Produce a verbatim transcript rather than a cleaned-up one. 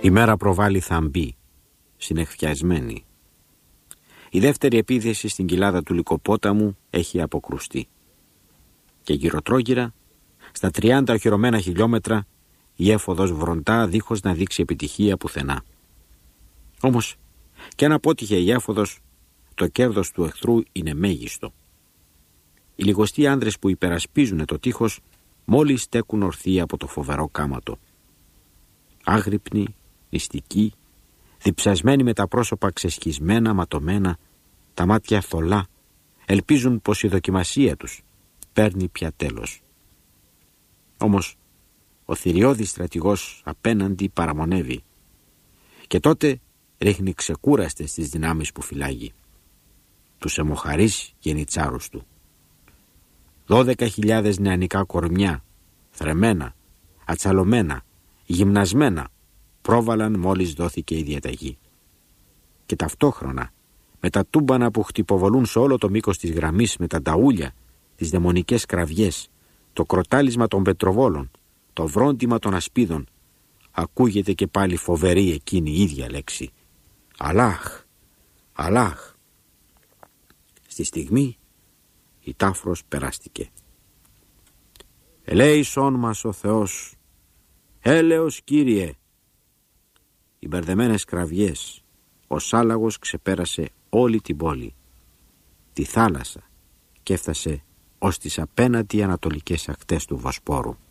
Η μέρα προβάλλει θαμπή, συνεχφιασμένη. Η δεύτερη επίθεση στην κοιλάδα του Λυκοπόταμου έχει αποκρουστεί. Και γυροτρόγυρα, στα τριάντα οχυρωμένα χιλιόμετρα, η έφοδος βροντά δίχως να δείξει επιτυχία πουθενά. Όμως, και αν απότυχε η έφοδος, το κέρδος του εχθρού είναι μέγιστο. Οι λιγοστοί άνδρες που υπερασπίζουν το τείχος μόλις στέκουν ορθοί από το φοβερό κάματο. Άγρυπνοι, νηστικοί, διψασμένοι με τα πρόσωπα ξεσχισμένα, ματωμένα, τα μάτια θολά, ελπίζουν πως η δοκιμασία τους παίρνει πια τέλος. Όμως ο θηριώδης στρατηγός απέναντι παραμονεύει και τότε ρίχνει ξεκούραστες τις δυνάμεις που φυλάγει. Τους αιμοχαρείς γενιτσάρους του. Δώδεκα χιλιάδες νεανικά κορμιά, θρεμμένα, ατσαλωμένα, γυμνασμένα, πρόβαλαν μόλις δόθηκε η διαταγή. Και ταυτόχρονα, με τα τούμπανα που χτυποβολούν σε όλο το μήκος της γραμμής, με τα νταούλια, τις δαιμονικές κραυγές, το κροτάλισμα των πετροβόλων, το βρόντιμα των ασπίδων, ακούγεται και πάλι φοβερή εκείνη η ίδια λέξη. Αλλάχ, Αλλάχ. Στη στιγμή η τάφρος περάστηκε. Ελέησον μας ο Θεός, έλεος Κύριε. Οι μπερδεμένες κραυγές, ο σάλαγος ξεπέρασε όλη την πόλη, τη θάλασσα και έφτασε ως τις απέναντι ανατολικές ακτές του Βοσπόρου.